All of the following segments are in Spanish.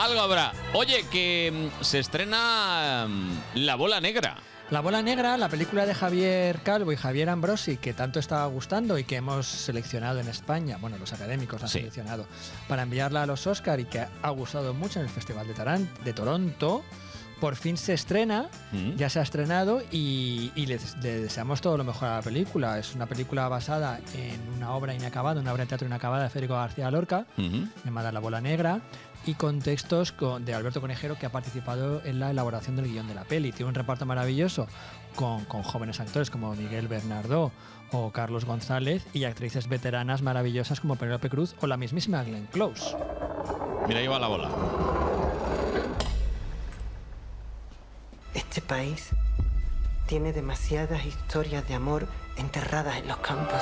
Algo habrá. Oye, que se estrena La Bola Negra. La Bola Negra, la película de Javier Calvo y Javier Ambrosi, que tanto estaba gustando y que hemos seleccionado en España, bueno, los académicos han seleccionado, para enviarla a los Oscar y que ha gustado mucho en el Festival de Toronto, por fin se estrena, ya se ha estrenado y le deseamos todo lo mejor a la película. Es una película basada en una obra inacabada, una obra de teatro inacabada de Federico García Lorca, llamada La Bola Negra, y con textos de Alberto Conejero, que ha participado en la elaboración del guión de la peli. Tiene un reparto maravilloso con jóvenes actores como Miguel Bernardó o Carlos González y actrices veteranas maravillosas como Penélope Cruz o la mismísima Glenn Close. Mira, ahí va la bola. Este país tiene demasiadas historias de amor enterradas en los campos.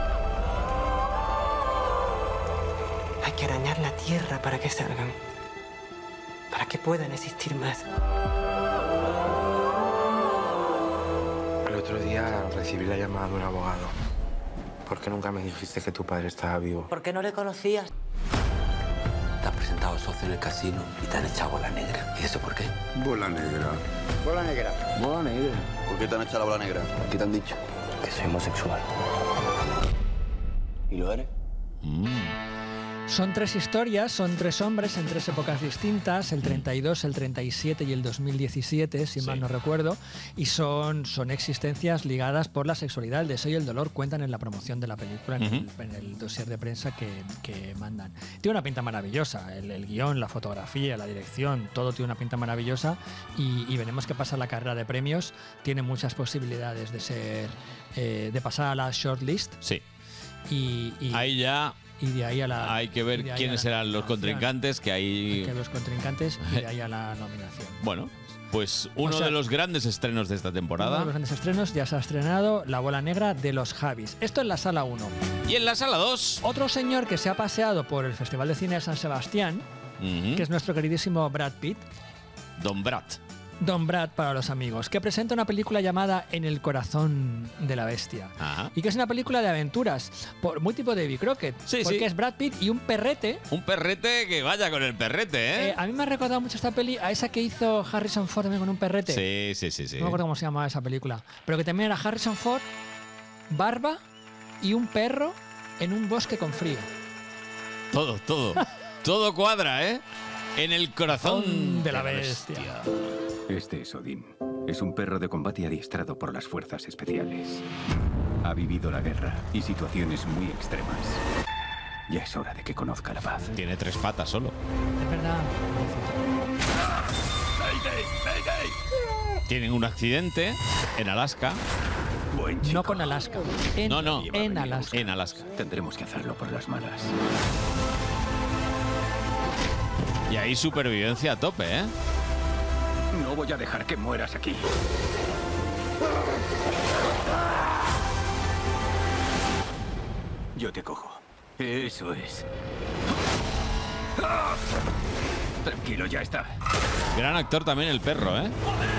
Hay que arañar la tierra para que salgan, para que puedan existir más. El otro día recibí la llamada de un abogado. ¿Por qué nunca me dijiste que tu padre estaba vivo? ¿Por qué no le conocías? Te has presentado socio en el casino y te han echado bola negra. ¿Y eso por qué? Bola negra. Bola negra. Bola negra. ¿Por qué te han echado la bola negra? ¿Qué te han dicho? Que soy homosexual. ¿Y lo eres? Son 3 historias, son 3 hombres en 3 épocas distintas, el 32, el 37 y el 2017, si mal no recuerdo, y son existencias ligadas por la sexualidad, el deseo y el dolor, cuentan en la promoción de la película, en el dossier de prensa que mandan. Tiene una pinta maravillosa, el guión, la fotografía, la dirección, todo tiene una pinta maravillosa y veremos qué pasa en la carrera de premios. Tiene muchas posibilidades de ser, de pasar a la shortlist. Sí. Y ahí ya... Y de ahí a la... Hay que ver quiénes serán los contrincantes, que ahí... los contrincantes y de ahí a la nominación. Bueno, pues uno de los grandes estrenos de esta temporada. Uno de los grandes estrenos, ya se ha estrenado La Bola Negra de los Javis. Esto en la Sala 1. Y en la Sala 2... Otro señor que se ha paseado por el Festival de Cine de San Sebastián, que es nuestro queridísimo Brad Pitt. Don Brad para los amigos, que presenta una película llamada En el corazón de la bestia. Y que es una película de aventuras, muy tipo Davy Crockett, porque es Brad Pitt y un perrete. Un perrete que vaya con el perrete, ¿eh? A mí me ha recordado mucho esta peli a esa que hizo Harrison Ford también con un perrete. Sí. No me acuerdo cómo se llamaba esa película. Pero que también era Harrison Ford, barba y un perro en un bosque con frío. Todo. Todo cuadra, ¿eh? En el corazón de la bestia. Este es Odín. Es un perro de combate adiestrado por las fuerzas especiales. Ha vivido la guerra y situaciones muy extremas. Ya es hora de que conozca la paz. Tiene 3 patas solo. Es verdad. Tienen un accidente en Alaska. No con Alaska. En Alaska. En Alaska. Tendremos que hacerlo por las malas. Y ahí supervivencia a tope, ¿eh? No voy a dejar que mueras aquí. Yo te cojo. Eso es. Tranquilo, ya está. Gran actor también el perro, ¿eh?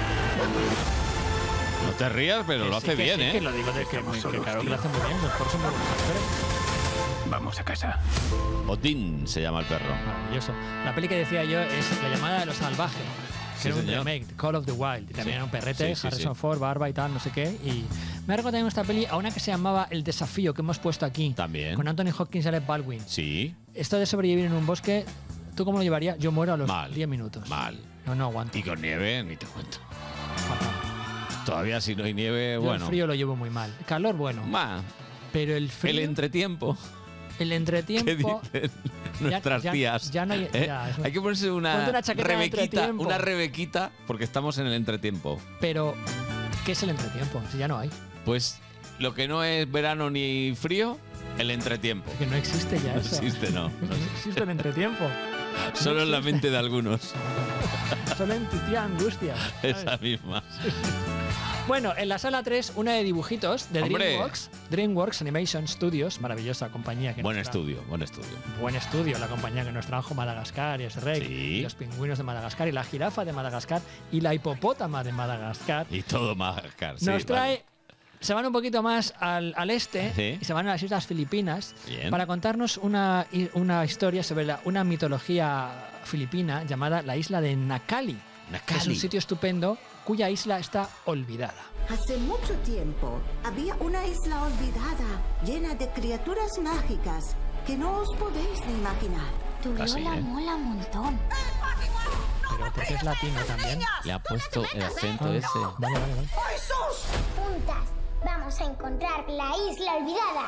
No te rías, pero lo hace bien, ¿eh? Que lo digo de que claro que lo hace muy bien. Por eso Vamos a casa. Odín se llama el perro. Maravilloso. La peli que decía yo es La llamada de los salvajes. Que era un señor. remake, Call of the Wild. Y también era un perrete, Harrison Ford, barba y tal, no sé qué. Y me ha recordado también esta peli a una que se llamaba El desafío, que hemos puesto aquí. También. Con Anthony Hopkins y Alec Baldwin. Sí. Esto de sobrevivir en un bosque, ¿tú cómo lo llevarías? Yo muero a los 10 minutos. Mal. No aguanto. Y con nieve, ni te cuento. Todavía si no hay nieve, Yo bueno. el frío lo llevo muy mal. Calor, bueno. Pero el frío... El entretiempo. El entretiempo... ¿Qué dicen nuestras tías? Ya no hay... Hay que ponerse una chaqueta de entretiempo. una rebequita, porque estamos en el entretiempo. Pero, ¿qué es el entretiempo? Si ya no hay. Pues lo que no es verano ni frío, el entretiempo. Que no existe ya eso. No existe, no. No existe el entretiempo. Solo en la mente de algunos. Solo en tu tía Angustia. Esa misma. Bueno, en la sala 3, una de dibujitos de DreamWorks Animation Studios, maravillosa compañía. Buen estudio. Buen estudio, la compañía que nos trajo Madagascar y Shrek, y los pingüinos de Madagascar, y la jirafa de Madagascar, y la hipopótama de Madagascar. Y todo Madagascar, sí. Nos trae... Se van un poquito más al este y se van a las Islas Filipinas para contarnos una historia sobre una mitología filipina llamada la isla de Nakali. Es un sitio estupendo cuya isla está olvidada. Hace mucho tiempo había una isla olvidada llena de criaturas mágicas que no os podéis ni imaginar. Tu Lola mola un montón. Pero porque es latino también. Le ha puesto el acento ese. Vale. ¡Jesús! Juntas, vamos a encontrar la isla olvidada.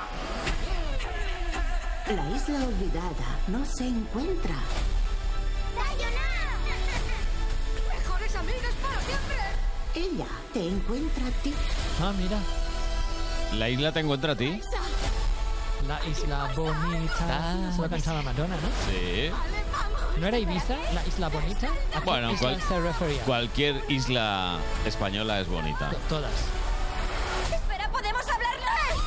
La isla olvidada no se encuentra. ¡Sayonara! ¡Mejores amigas para siempre! Ella te encuentra a ti. Ah, mira. ¿La isla te encuentra a ti? La isla bonita. Eso lo cantaba Madonna, ¿no? Sí. ¿No era Ibiza, la isla bonita? ¿A qué Bueno, isla se refería? cualquier isla española es bonita. Todas. ¡Espera, podemos hablarlo!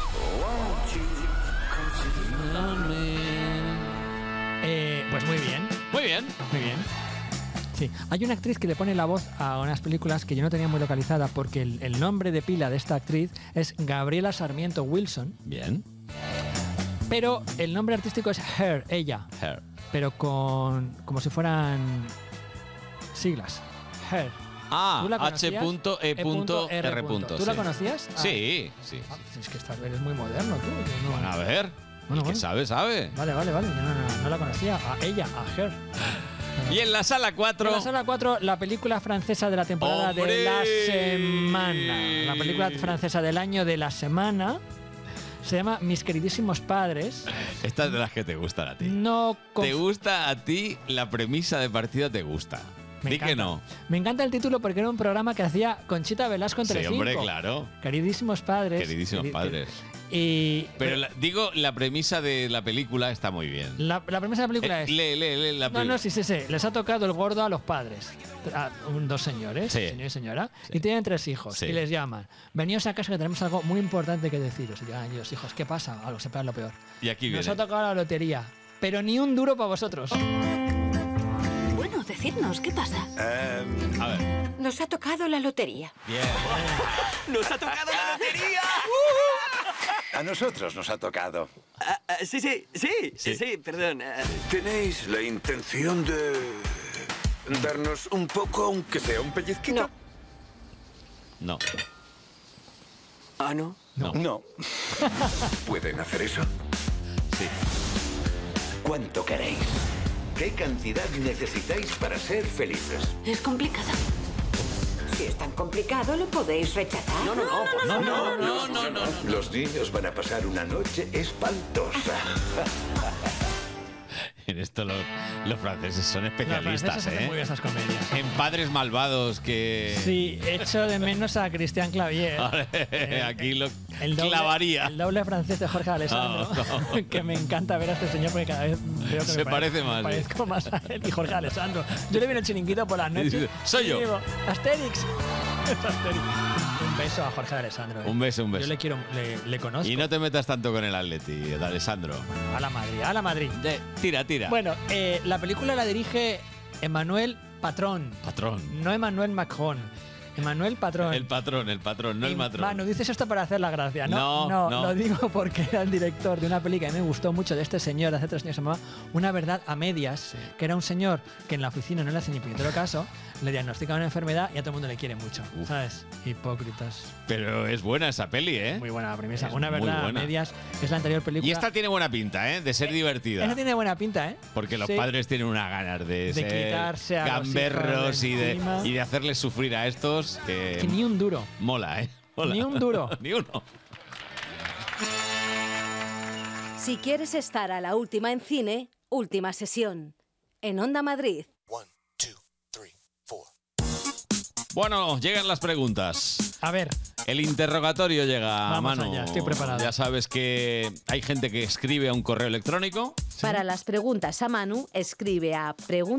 Pues muy bien. Muy bien. Muy bien. Sí, hay una actriz que le pone la voz a unas películas que yo no tenía muy localizada porque el nombre de pila de esta actriz es Gabriela Sarmiento Wilson, Bien. pero el nombre artístico es Her, ella, Her. pero como si fueran siglas. Her. Ah, ¿Tú la conocías? H.E.R. ¿Tú la conocías? Sí. Es que eres muy moderno tú. Yo no- Bueno, a ver. Bueno, El que bueno. sabe. Vale. Yo no la conocía. A ella, a Her. Y en la sala 4. En la sala 4, la película francesa de la temporada ¡Hombre! de la semana. La película francesa del año de la semana se llama Mis queridísimos padres. Esta es de las que te gustan a ti. No ¿Te gusta a ti la premisa de partida? ¿Te gusta? Me Di encanta. que no. Me encanta el título porque era un programa que hacía Conchita Velasco en Sí, Telecinco. hombre, claro. Queridísimos padres. Queridísimos padres. Y Pero la premisa de la película está muy bien. la premisa de la película es... Lee la No, sí. Les ha tocado el gordo a los padres. Dos señores, Sí. señor y señora, Sí. y tienen 3 hijos. Sí. Y les llaman. Veníos a casa que tenemos algo muy importante que deciros. Y llegan ellos, hijos, ¿qué pasa? Algo, se pega lo peor. Y aquí Nos viene. ha tocado la lotería, pero ni un duro para vosotros. Bueno, decidnos, ¿qué pasa? A ver. Nos ha tocado la lotería. Bien. ¡Nos ha tocado la lotería! A nosotros nos ha tocado. Sí, perdón. ¿Tenéis la intención de darnos un poco, aunque sea un pellizquito? No. ¿Ah, no? No. ¿Pueden hacer eso? Sí. ¿Cuánto queréis? ¿Qué cantidad necesitáis para ser felices? Es complicado. Si es tan complicado, lo podéis rechazar. No. Los niños van a pasar una noche espantosa. En esto los franceses son Los especialistas, franceses hacen muy bien esas comedias. En padres malvados que... Sí, echo de menos a Cristian Clavier. Aquí lo El doble, clavaría. El doble francés de Jorge Alessandro. No. Que me encanta ver a este señor porque cada vez veo que Se parece más, parezco más a él y Jorge Alessandro. Yo le vi en el chiringuito por las noches. Soy yo. y digo, Asterix. Es Asterix. Un beso a Jorge Alessandro. Un beso. Yo le quiero, le conozco. Y no te metas tanto con el Atleti, de Alessandro. A la Madrid. Tira. Bueno, la película la dirige Emmanuel Patrón. No Emmanuel Macron. Emmanuel Patrón. El patrón, no el matrón. Manu, dices esto para hacer la gracia, ¿no? No. Lo digo porque era el director de una peli que a mí me gustó mucho de este señor, hace 3 años, se llamaba Una verdad a medias, que era un señor que en la oficina no le hace ni puñetero caso, le diagnostican una enfermedad y a todo el mundo le quiere mucho, ¿sabes? Hipócritas. Pero es buena esa peli, ¿eh? Muy buena la premisa. Es Una muy verdad a buena. medias es la anterior película. Y esta tiene buena pinta, ¿eh? De ser divertida. Esta tiene buena pinta, ¿eh? Porque los Sí. padres tienen unas ganas de ser quitarse a los gamberros hijos de y de encima. hacerles sufrir a estos. Que ni un duro. Mola, ¿eh? Mola. Ni un duro. Ni uno. Si quieres estar a la última en cine, última sesión. En Onda Madrid. Bueno, llegan las preguntas. A ver. El interrogatorio llega, Vamos Manu. allá, estoy preparado. Ya sabes que hay gente que escribe a un correo electrónico. Para las preguntas a Manu, escribe a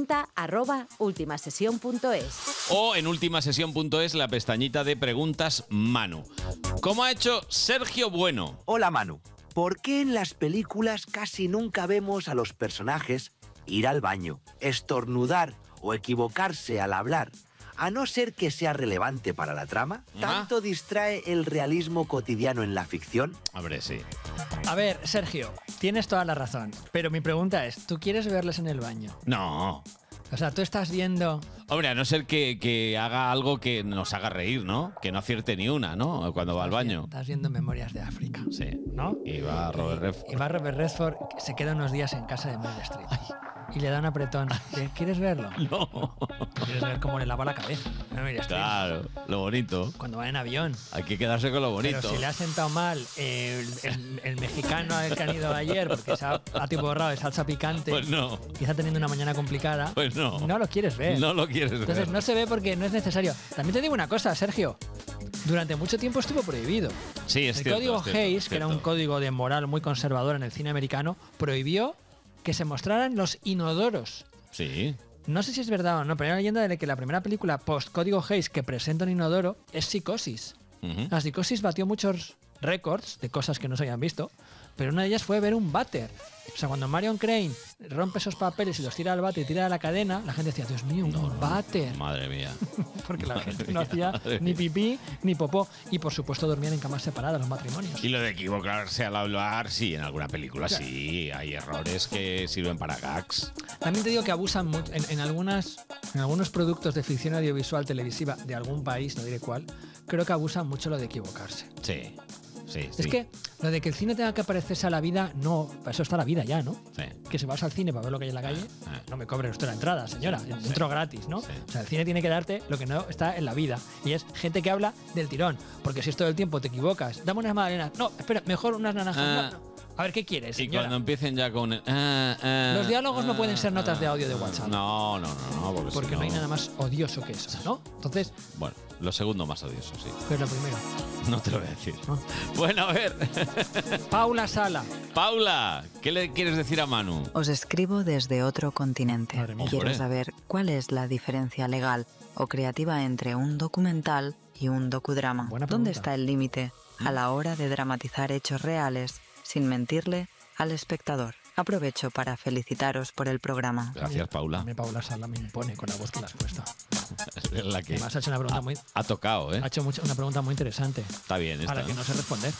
pregunta@ultimasesión.es. O en ultimasesión.es la pestañita de preguntas Manu. ¿Cómo ha hecho Sergio Bueno? Hola Manu, ¿por qué en las películas casi nunca vemos a los personajes ir al baño, estornudar o equivocarse al hablar? A no ser que sea relevante para la trama, ¿tanto distrae el realismo cotidiano en la ficción? Hombre, sí. A ver, Sergio, tienes toda la razón. Pero mi pregunta es, ¿tú quieres verles en el baño? No. O sea, tú estás viendo... Hombre, a no ser que haga algo que nos haga reír, ¿no? Que no acierte ni una, ¿no? Cuando va al baño. Estás viendo Memorias de África. Sí. ¿No? Y va Robert Redford. Y va Robert Redford, que se queda unos días en casa de Meryl Streep. Y le da un apretón. ¿Quieres verlo? No. ¿Quieres ver cómo le lava la cabeza a Meryl Streep? Claro, lo bonito. Cuando va en avión. Hay que quedarse con lo bonito. Pero si le ha sentado mal el mexicano al que han ido ayer, porque se ha atiborrado de salsa picante. Pues no. Y está teniendo una mañana complicada. Pues no. No lo quieres ver. No lo quieres ver. Entonces no se ve porque no es necesario. También te digo una cosa, Sergio. Durante mucho tiempo estuvo prohibido. Sí, es cierto. El código es cierto, Hays, es que era cierto. un código de moral muy conservador en el cine americano, prohibió que se mostraran los inodoros. Sí. No sé si es verdad o no, pero hay una leyenda de que la primera película post-código Hays que presenta un inodoro es Psicosis. La Psicosis batió muchos récords de cosas que no se habían visto, pero una de ellas fue ver un váter. O sea, cuando Marion Crane rompe esos papeles y los tira al váter y tira de la cadena, la gente decía, Dios mío, un váter. Madre mía. Porque la Madre gente no mía, hacía madre ni mía. pipí ni popó. Y por supuesto dormían en camas separadas los matrimonios. Y lo de equivocarse al hablar, sí, en alguna película sí. Hay errores que sirven para gags. También te digo que abusan mucho en algunos productos de ficción audiovisual televisiva de algún país, no diré cuál, creo que abusan mucho lo de equivocarse. Sí. Sí, Es sí. que lo de que el cine tenga que parecerse a la vida, no, para eso está la vida ya, ¿no? Sí. Que si vas al cine para ver lo que hay en la calle, no me cobre usted la entrada, señora, entro gratis, ¿no? O sea, el cine tiene que darte lo que no está en la vida, y es gente que habla del tirón, porque si es todo el tiempo te equivocas, dame unas magdalenas, no, espera, mejor unas naranjas, no. A ver, ¿qué quieres, Y señora? cuando empiecen ya con... Los diálogos no pueden ser notas de audio de WhatsApp. No, Porque no hay nada más odioso que eso, ¿no? Entonces, Bueno, lo segundo más odioso, sí. pues lo primero. No te lo voy a decir. Bueno, a ver. Paula Sala. Paula, ¿qué le quieres decir a Manu? Os escribo desde otro continente. Quiero Hombre. saber cuál es la diferencia legal o creativa entre un documental y un docudrama. ¿Dónde está el límite a la hora de dramatizar hechos reales sin mentirle al espectador? Aprovecho para felicitaros por el programa. Gracias, Paula. Paula Sala me impone con la voz que le has puesto. Es la que Además ha hecho una pregunta muy... ha tocado, ¿eh? Ha hecho una pregunta muy interesante. Está bien A la esta, que ¿no? no sé responder.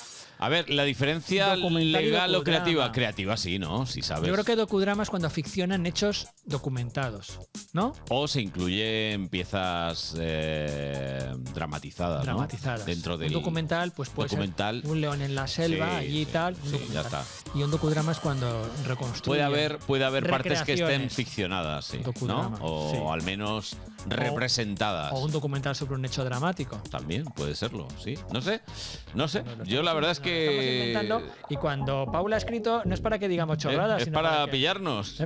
A ver, la diferencia Documental y legal o docudrama. creativa. Creativa sí, ¿no? Si sabes. Yo creo que docudrama es cuando ficcionan hechos documentados, ¿no? O se incluyen piezas dramatizadas, ¿no? Dramatizadas. Dentro del Un documental, pues puede documental. ser un león en la selva, Sí, allí y sí, tal. un sí, documental. ya está. Y un docudrama es cuando reconstruye. Puede haber partes que estén recreaciones. ficcionadas, sí, Docudrama, ¿no? O sí. al menos representadas. O un documental sobre un hecho dramático. También puede serlo, sí. No sé. Yo la verdad es Estamos que... inventando, y cuando Paula ha escrito, no es para que digamos chorradas, es sino para que- pillarnos.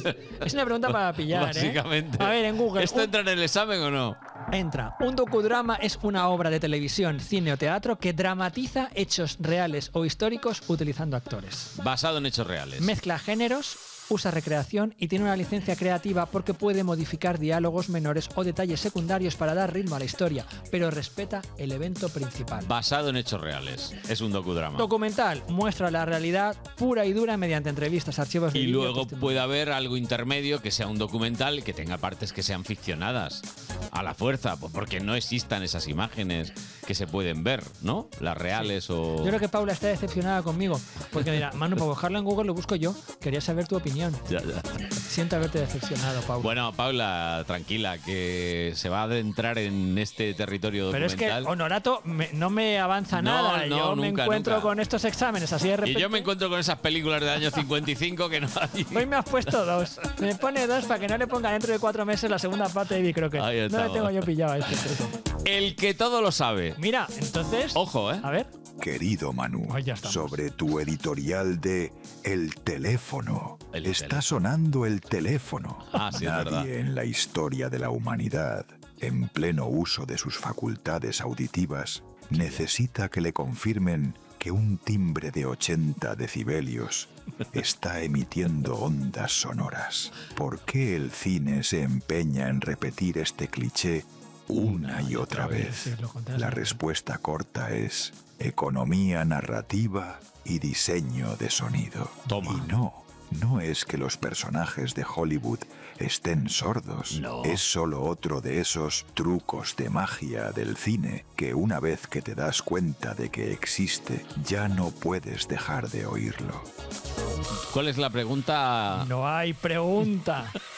Es una pregunta para pillar, Básicamente. A ver, en Google. ¿Esto entra en el examen o no? Entra. Un docudrama es una obra de televisión, cine o teatro que dramatiza hechos reales o históricos utilizando actores. Basado en hechos reales. Mezcla géneros, usa recreación y tiene una licencia creativa porque puede modificar diálogos menores o detalles secundarios para dar ritmo a la historia, pero respeta el evento principal. Basado en hechos reales. Es un docudrama. Documental muestra la realidad pura y dura mediante entrevistas, archivos de Y vídeo, luego testimonios. puede haber algo intermedio que sea un documental que tenga partes que sean ficcionadas a la fuerza, porque no existan esas imágenes que se pueden ver, ¿no? Las reales o... Yo creo que Paula está decepcionada conmigo, porque mira, Manu, para buscarlo en Google lo busco yo. Quería saber tu opinión. Ya, ya. Siento haberte decepcionado, Paula. Bueno, Paula, tranquila, que se va a adentrar en este territorio Pero es que documental. Honorato no me avanza No, nada. no, Yo me nunca, encuentro nunca. con estos exámenes así de Y repente. yo me encuentro con esas películas del año 55 que no hay. Hoy me has puesto 2. Me pone 2 para que no le ponga dentro de 4 meses la segunda parte de Bicroquet. Ahí No estamos. le tengo yo pillado a este truco. El que todo lo sabe. Mira, entonces... Ojo, ¿eh? A ver. Querido Manu, ya estamos. sobre tu editorial de El teléfono. Está sonando el teléfono. Ah, sí, es verdad. Nadie en la historia de la humanidad, en pleno uso de sus facultades auditivas, necesita que le confirmen que un timbre de 80 decibelios está emitiendo ondas sonoras. ¿Por qué el cine se empeña en repetir este cliché una y otra vez? La respuesta corta es economía narrativa y diseño de sonido. Y no es que los personajes de Hollywood estén sordos. Es solo otro de esos trucos de magia del cine que una vez que te das cuenta de que existe, ya no puedes dejar de oírlo. ¿Cuál es la pregunta? No hay pregunta.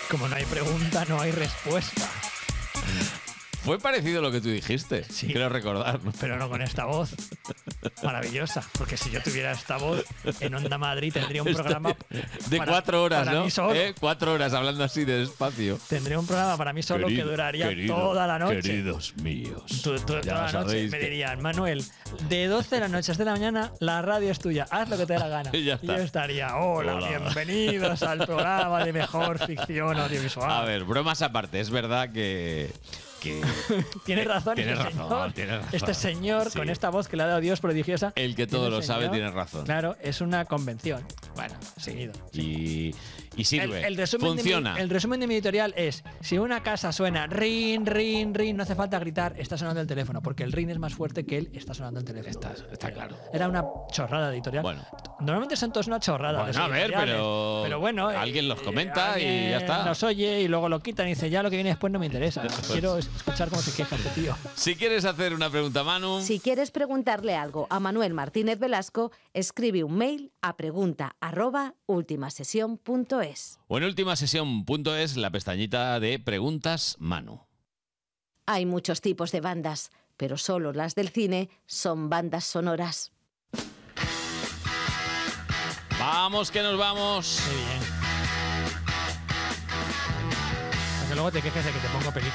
Como no hay pregunta, no hay respuesta. Fue parecido a lo que tú dijiste, Sí. quiero recordar, ¿no? Pero no con esta voz maravillosa. Porque si yo tuviera esta voz, en Onda Madrid tendría un programa de 4 horas, para ¿no? mí solo. 4 horas hablando así de despacio. Tendría un programa para mí solo que duraría toda la noche. Queridos míos. Toda la noche sabéis me que- dirían, Manuel, de 12 de la noche hasta de la mañana, la radio es tuya, haz lo que te dé la gana. Y ya está. yo estaría, hola, Hola. bienvenidos al programa de mejor ficción audiovisual. A ver, bromas aparte, es verdad que Tiene razón, Tienes este razón, señor. tienes razón. Este señor, Sí. con esta voz que le ha dado Dios prodigiosa. el que todo tiene lo sabe señor. tiene razón. Claro, es una convención. Bueno, seguido. Y sirve, El resumen funciona. el resumen de mi editorial es, si una casa suena rin, rin, rin, no hace falta gritar, está sonando el teléfono, porque el rin es más fuerte que él está sonando el teléfono. Está claro. Era una chorrada de editorial. Bueno. Normalmente son todos una chorrada. Bueno, los a ver, editoriales. pero bueno, alguien los comenta y alguien ya está. Nos oye y luego lo quitan y dice, ya lo que viene después no me interesa. Quiero escuchar cómo se queja este tío. Si quieres hacer una pregunta, Manu, Si quieres preguntarle algo a Manuel Martínez Velasco, escribe un mail a pregunta@ultimasesión.es. o en ultimasesión.es la pestañita de preguntas, Manu. Hay muchos tipos de bandas, pero solo las del cine son bandas sonoras. Vamos, que nos vamos. Qué bien. Para que luego te quejes de que te pongo películas.